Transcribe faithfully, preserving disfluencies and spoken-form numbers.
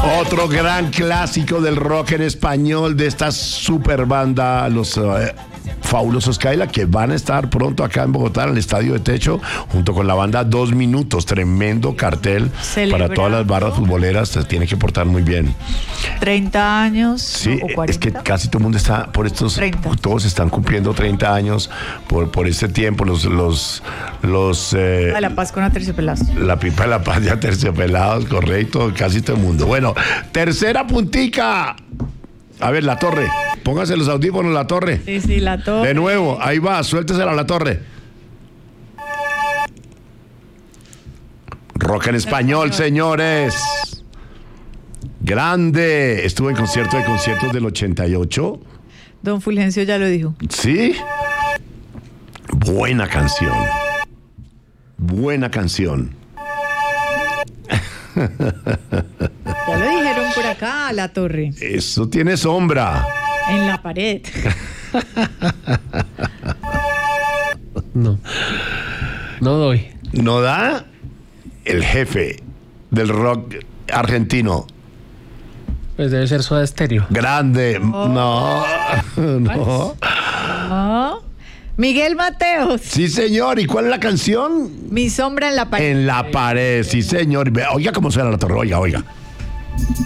Otro gran clásico del rock en español de esta super banda, los eh, Fabulosos Cadillac, que van a estar pronto acá en Bogotá, en el Estadio de Techo, junto con la banda Dos Minutos. Tremendo cartel Celebrando. para todas las barras futboleras. Se tiene que portar muy bien. treinta años Sí, o cuarenta. es que casi todo el mundo está por estos, treinta. todos están cumpliendo treinta años por, por este tiempo. Los, los, los eh, A la paz con Aterciopelados. la pipa de la paz de Aterciopelados, correcto, casi todo el mundo. Bueno, tercera puntica. A ver, La Torre. Póngase los audífonos, La Torre. Sí, sí, La Torre. De nuevo, ahí va, suéltesela a La Torre. Rock en español, señores. Grande. Estuvo en concierto de conciertos del ochenta y ocho. Don Fulgencio ya lo dijo. Sí. Buena canción. Buena canción. Ya lo dijeron por acá, La Torre. Eso tiene sombra. En la pared. No. No doy. ¿No da? El jefe del rock argentino. Pues debe ser Soda Stereo. Grande. Oh. No. No. Ah. Miguel Mateos. Sí, señor. ¿Y cuál es la canción? Mi sombra en la pared. En la pared. Sí, señor. Oiga cómo suena La Torre. Oiga, oiga.